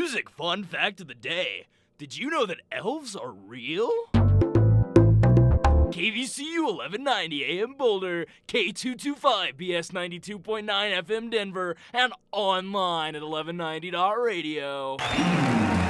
Music fun fact of the day. Did you know that elves are real? KVCU 1190 AM Boulder, K225 BS 92.9 FM Denver, and online at 1190.radio.